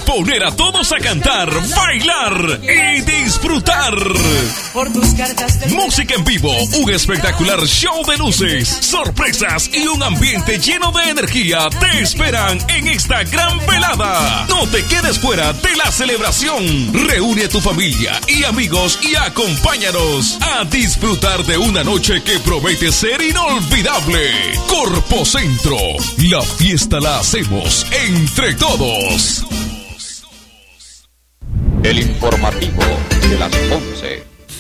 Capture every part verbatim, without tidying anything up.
poner a todos a cantar, bailar y disfrutar. Por tus cartas de... Música en vivo, un espectacular show de luces, sorpresas y un ambiente lleno de energía te esperan en esta gran velada. No te quedes fuera de la celebración. Reúne a tu familia y amigos y acompáñanos a disfrutar de una noche que promete ser inolvidable. Corpo Centro, la fiesta la hacemos entre todos. El informativo de las once.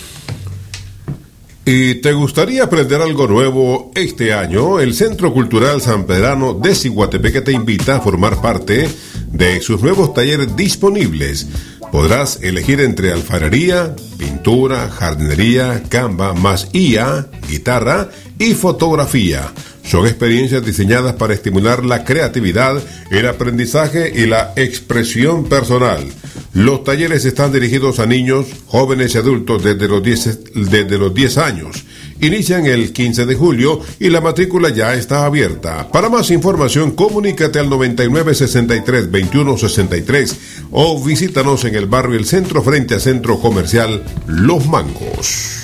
¿Y te gustaría aprender algo nuevo este año? El Centro Cultural Sanpedrano de Ciguatepeque te invita a formar parte de sus nuevos talleres disponibles. Podrás elegir entre alfarería, pintura, jardinería, Canva, más I A, guitarra y fotografía. Son experiencias diseñadas para estimular la creatividad, el aprendizaje y la expresión personal. Los talleres están dirigidos a niños, jóvenes y adultos desde los diez, desde los diez años. Inician el quince de julio y la matrícula ya está abierta. Para más información, comunícate al noventa y nueve, sesenta y tres, veintiuno, sesenta y tres o visítanos en el barrio El Centro frente a Centro Comercial Los Mangos.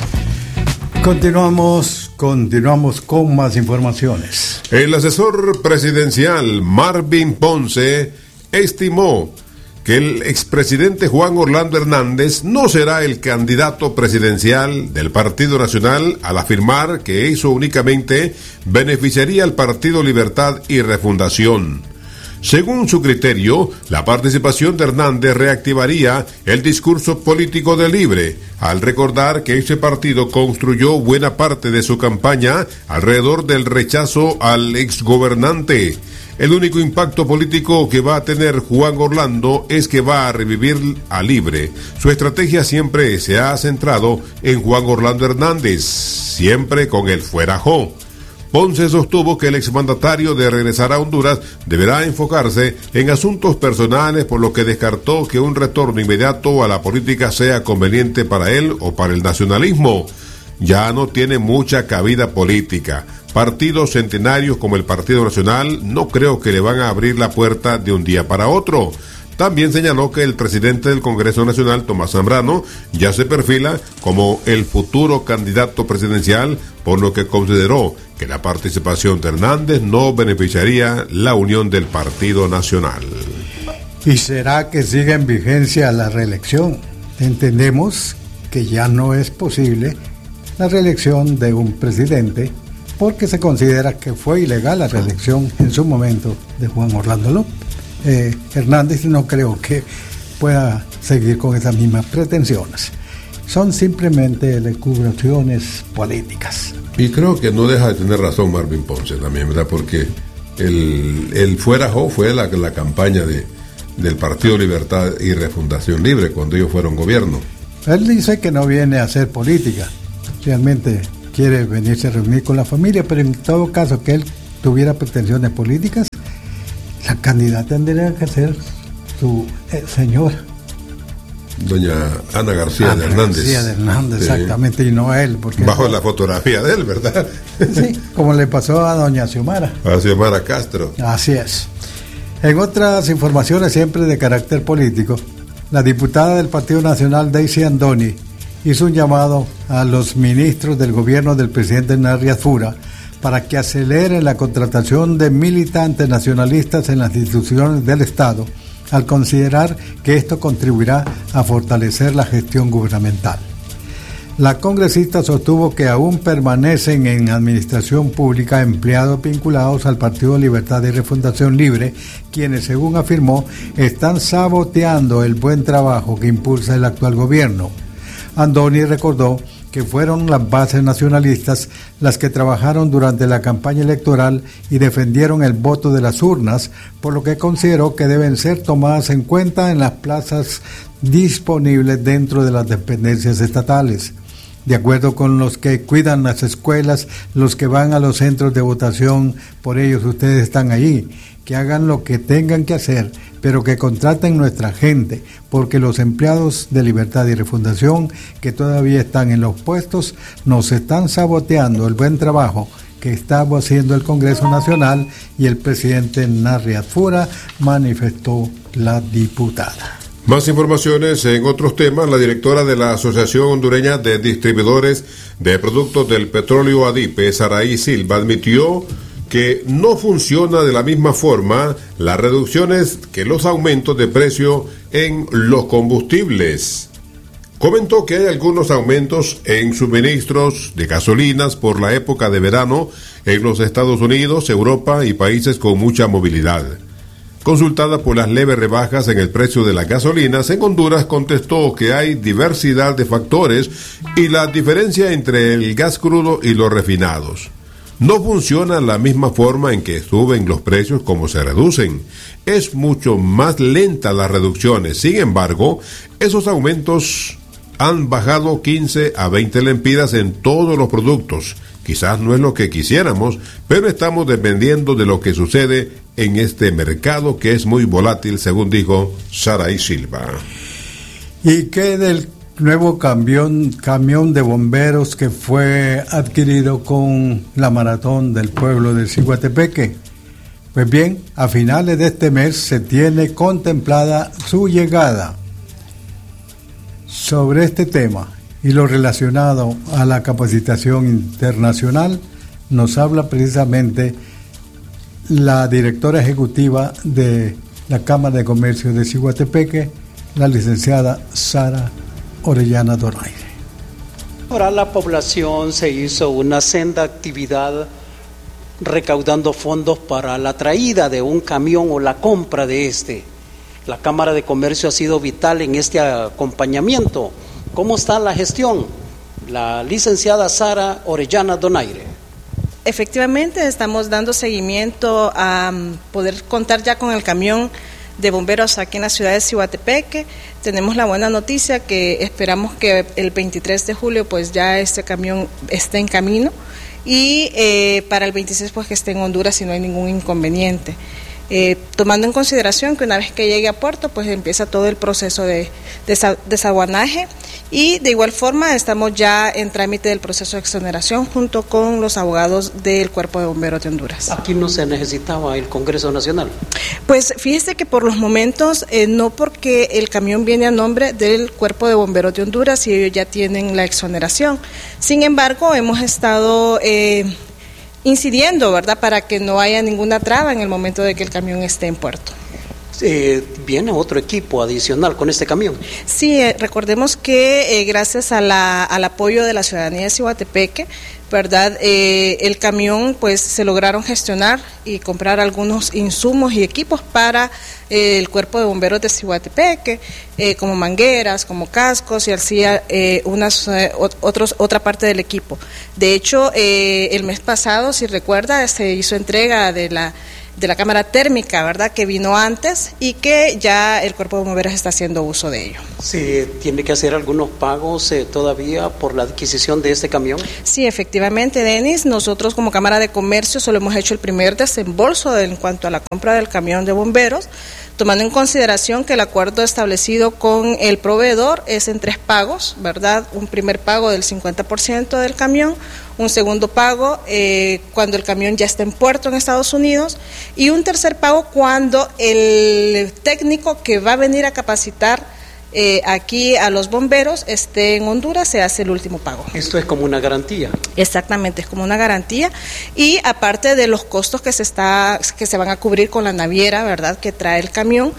Continuamos, continuamos con más informaciones. El asesor presidencial Marvin Ponce estimó que el expresidente Juan Orlando Hernández no será el candidato presidencial del Partido Nacional al afirmar que eso únicamente beneficiaría al Partido Libertad y Refundación. Según su criterio, la participación de Hernández reactivaría el discurso político de Libre, al recordar que ese partido construyó buena parte de su campaña alrededor del rechazo al exgobernante. El único impacto político que va a tener Juan Orlando es que va a revivir a Libre. Su estrategia siempre se ha centrado en Juan Orlando Hernández, siempre con el fuerajo. Ponce sostuvo que el exmandatario de regresar a Honduras deberá enfocarse en asuntos personales, por lo que descartó que un retorno inmediato a la política sea conveniente para él o para el nacionalismo. Ya no tiene mucha cabida política. Partidos centenarios como el Partido Nacional no creo que le van a abrir la puerta de un día para otro. También señaló que el presidente del Congreso Nacional, Tomás Zambrano, ya se perfila como el futuro candidato presidencial, por lo que consideró que la participación de Hernández no beneficiaría la unión del Partido Nacional. ¿Y será que sigue en vigencia la reelección? Entendemos que ya no es posible la reelección de un presidente porque se considera que fue ilegal la reelección en su momento de Juan Orlando López. Eh, Hernández no creo que pueda seguir con esas mismas pretensiones. Son simplemente elucubraciones políticas. Y creo que no deja de tener razón Marvin Ponce también, ¿verdad? Porque el, el fuerajo fue la, la campaña de, del Partido Libertad y Refundación Libre cuando ellos fueron gobierno. Él dice que no viene a hacer política, realmente quiere venirse a reunir con la familia, pero en todo caso que él tuviera pretensiones políticas, la candidata tendría que ser su eh, señora doña Ana García Ana de Hernández. García de Hernández, sí. Exactamente, y no él. Porque bajo él, la fotografía de él, ¿verdad? Sí, como le pasó a doña Xiomara. A Xiomara Castro. Así es. En otras informaciones, siempre de carácter político, la diputada del Partido Nacional, Daisy Andoni, hizo un llamado a los ministros del gobierno del presidente Narri Fura para que aceleren la contratación de militantes nacionalistas en las instituciones del Estado, al considerar que esto contribuirá a fortalecer la gestión gubernamental. La congresista sostuvo que aún permanecen en administración pública empleados vinculados al Partido Libertad y Refundación Libre, quienes, según afirmó, están saboteando el buen trabajo que impulsa el actual gobierno. Andoni recordó que fueron las bases nacionalistas las que trabajaron durante la campaña electoral y defendieron el voto de las urnas, por lo que consideró que deben ser tomadas en cuenta en las plazas disponibles dentro de las dependencias estatales. De acuerdo con los que cuidan las escuelas, los que van a los centros de votación, por ellos ustedes están allí, que hagan lo que tengan que hacer, pero que contraten nuestra gente, porque los empleados de Libertad y Refundación que todavía están en los puestos nos están saboteando el buen trabajo que estaba haciendo el Congreso Nacional y el presidente Narriat Fura, manifestó la diputada. Más informaciones en otros temas. La directora de la Asociación Hondureña de Distribuidores de Productos del Petróleo ADIPE, Saraí Silva, admitió que no funciona de la misma forma las reducciones que los aumentos de precio en los combustibles. Comentó que hay algunos aumentos en suministros de gasolinas por la época de verano en los Estados Unidos, Europa y países con mucha movilidad. Consultada por las leves rebajas en el precio de las gasolinas, en Honduras contestó que hay diversidad de factores y la diferencia entre el gas crudo y los refinados. No funciona la misma forma en que suben los precios como se reducen. Es mucho más lenta las reducciones. Sin embargo, esos aumentos han bajado quince a veinte lempiras en todos los productos. Quizás no es lo que quisiéramos, pero estamos dependiendo de lo que sucede en este mercado que es muy volátil, según dijo Saraí Silva. ¿Y qué del nuevo camión, camión de bomberos que fue adquirido con la maratón del pueblo de Ciguatepeque? Pues bien, a finales de este mes se tiene contemplada su llegada. Sobre este tema y lo relacionado a la capacitación internacional, nos habla precisamente la directora ejecutiva de la Cámara de Comercio de Ciguatepeque, la licenciada Sara Orellana Donaire. Para la población se hizo una senda actividad recaudando fondos para la traída de un camión o la compra de este. La Cámara de Comercio ha sido vital en este acompañamiento. ¿Cómo está la gestión? La licenciada Sara Orellana Donaire. Efectivamente, estamos dando seguimiento a poder contar ya con el camión de bomberos aquí en la ciudad de Ciguatepeque. Tenemos la buena noticia que esperamos que el veintitrés de julio pues ya este camión esté en camino y eh, para el veintiséis pues que esté en Honduras si no hay ningún inconveniente. Eh, tomando en consideración que una vez que llegue a puerto pues empieza todo el proceso de, de desaguanaje y de igual forma estamos ya en trámite del proceso de exoneración junto con los abogados del Cuerpo de Bomberos de Honduras. ¿Aquí no se necesitaba el Congreso Nacional? Pues fíjese que por los momentos eh, no, porque el camión viene a nombre del Cuerpo de Bomberos de Honduras y ellos ya tienen la exoneración. Sin embargo, hemos estado eh, incidiendo, ¿verdad?, para que no haya ninguna traba en el momento de que el camión esté en puerto. Eh, ¿Viene otro equipo adicional con este camión? Sí, eh, recordemos que eh, gracias a la, al apoyo de la ciudadanía de Ciguatepeque, ¿verdad?, eh, el camión pues se lograron gestionar y comprar algunos insumos y equipos para eh, el Cuerpo de Bomberos de Ciguatepeque, eh, como mangueras, como cascos y así eh, unas, eh, otros, otra parte del equipo. De hecho, eh, el mes pasado, si recuerda, se hizo entrega de la de la cámara térmica, ¿verdad?, que vino antes y que ya el Cuerpo de Bomberos está haciendo uso de ello. ¿Sí tiene que hacer algunos pagos eh, todavía por la adquisición de este camión? Sí, efectivamente, Denis, nosotros como Cámara de Comercio solo hemos hecho el primer desembolso en cuanto a la compra del camión de bomberos, tomando en consideración que el acuerdo establecido con el proveedor es en tres pagos, ¿verdad? Un primer pago del cincuenta por ciento del camión, un segundo pago eh, cuando el camión ya está en puerto en Estados Unidos y un tercer pago cuando el técnico que va a venir a capacitar eh, aquí a los bomberos esté en Honduras, se hace el último pago. Esto es como una garantía. Exactamente, es como una garantía y aparte de los costos que se está que se van a cubrir con la naviera, ¿verdad?, que trae el camión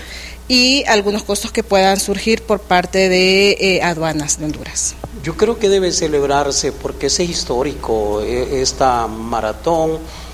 y algunos costos que puedan surgir por parte de eh, aduanas de Honduras. Yo creo que debe celebrarse porque es histórico eh, esta maratón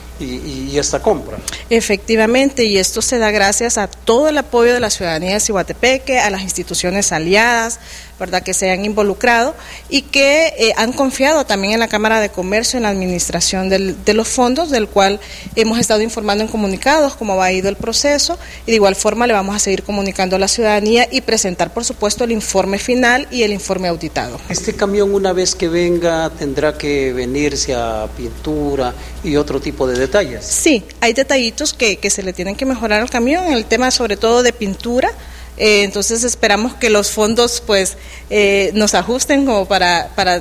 y, y esta compra. Efectivamente, y esto se da gracias a todo el apoyo de la ciudadanía de Ciguatepeque, a las instituciones aliadas, ¿verdad?, que se han involucrado y que eh, han confiado también en la Cámara de Comercio en la administración del, de los fondos, del cual hemos estado informando en comunicados cómo va ido el proceso y de igual forma le vamos a seguir comunicando a la ciudadanía y presentar por supuesto el informe final y el informe auditado. Este camión una vez que venga tendrá que venirse a pintura y otro tipo de detalles. Sí, hay detallitos que, que se le tienen que mejorar al camión, el tema sobre todo de pintura. Eh, entonces esperamos que los fondos pues eh, nos ajusten como para, para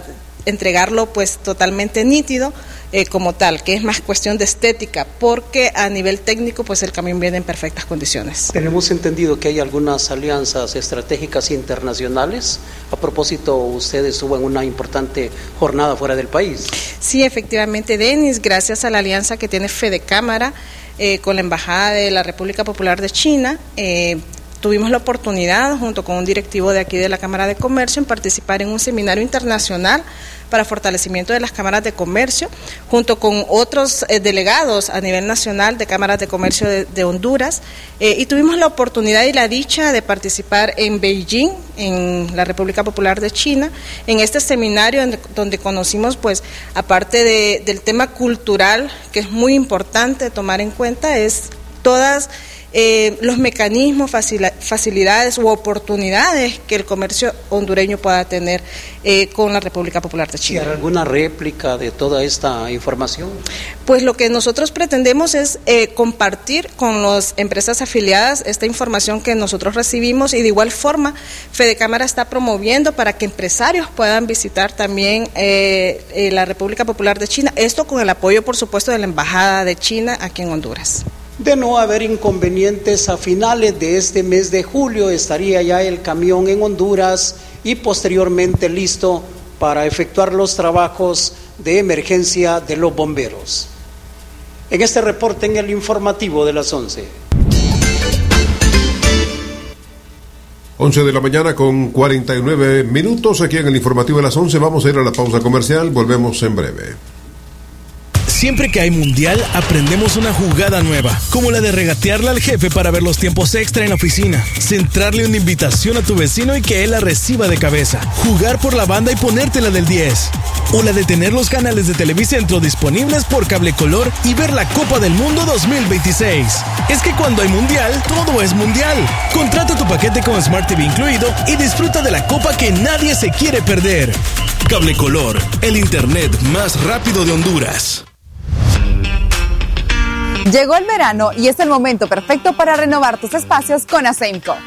entregarlo pues totalmente nítido eh, como tal, que es más cuestión de estética, porque a nivel técnico pues el camión viene en perfectas condiciones. Tenemos entendido que hay algunas alianzas estratégicas internacionales. A propósito, usted estuvo en una importante jornada fuera del país. Sí, efectivamente, Denis, gracias a la alianza que tiene Fedecámara eh, con la Embajada de la República Popular de China, eh, tuvimos la oportunidad, junto con un directivo de aquí de la Cámara de Comercio, en participar en un seminario internacional para fortalecimiento de las cámaras de comercio, junto con otros eh, delegados a nivel nacional de cámaras de comercio de, de Honduras, eh, y tuvimos la oportunidad y la dicha de participar en Beijing, en la República Popular de China, en este seminario en, donde conocimos, pues, aparte de, del tema cultural, que es muy importante tomar en cuenta, es todas Eh, los mecanismos, facilidades u oportunidades que el comercio hondureño pueda tener eh, con la República Popular de China. ¿Hay alguna réplica de toda esta información? Pues lo que nosotros pretendemos es eh, compartir con las empresas afiliadas esta información que nosotros recibimos, y de igual forma Fedecámara está promoviendo para que empresarios puedan visitar también eh, eh, la República Popular de China, esto con el apoyo, por supuesto, de la Embajada de China aquí en Honduras. De no haber inconvenientes, a finales de este mes de julio estaría ya el camión en Honduras y posteriormente listo para efectuar los trabajos de emergencia de los bomberos. En este reporte en el informativo de las once. once de la mañana con cuarenta y nueve minutos, aquí en el informativo de las once. Vamos a ir a la pausa comercial, volvemos en breve. Siempre que hay mundial, aprendemos una jugada nueva, como la de regatearle al jefe para ver los tiempos extra en la oficina, centrarle una invitación a tu vecino y que él la reciba de cabeza, jugar por la banda y ponértela del diez, o la de tener los canales de Televicentro disponibles por Cable Color y ver la Copa del Mundo dos mil veintiséis. Es que cuando hay mundial, todo es mundial. Contrata tu paquete con Smart T V incluido y disfruta de la copa que nadie se quiere perder. Cable Color, el internet más rápido de Honduras. Llegó el verano y es el momento perfecto para renovar tus espacios con Asemco.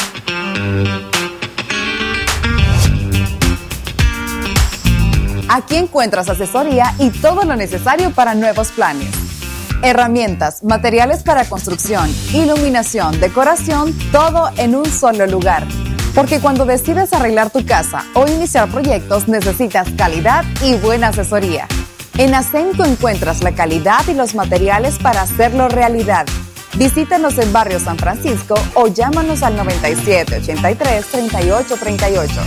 Aquí encuentras asesoría y todo lo necesario para nuevos planes. Herramientas, materiales para construcción, iluminación, decoración, todo en un solo lugar. Porque cuando decides arreglar tu casa o iniciar proyectos, necesitas calidad y buena asesoría. En Asemco encuentras la calidad y los materiales para hacerlo realidad. Visítanos en Barrio San Francisco o llámanos al noventa y siete, ochenta y tres, treinta y ocho, treinta y ocho.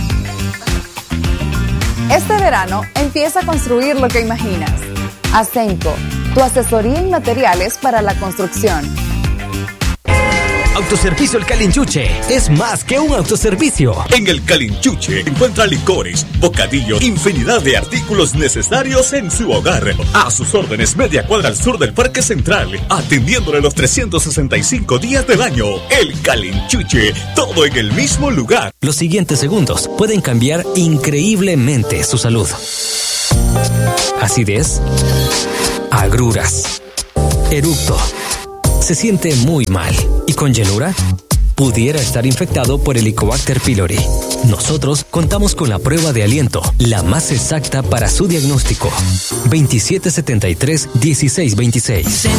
Este verano empieza a construir lo que imaginas. Asemco, tu asesoría en materiales para la construcción. Autoservicio El Calinchuche es más que un autoservicio. En El Calinchuche encuentra licores, bocadillos, infinidad de artículos necesarios en su hogar. A sus órdenes, media cuadra al sur del Parque Central, atendiéndole los trescientos sesenta y cinco días del año. El Calinchuche, todo en el mismo lugar. Los siguientes segundos pueden cambiar increíblemente su salud. Acidez, agruras, eructo. Se siente muy mal y con llenura pudiera estar infectado por Helicobacter pylori. Nosotros contamos con la prueba de aliento, la más exacta para su diagnóstico. veintisiete setenta y tres, dieciséis veintiséis.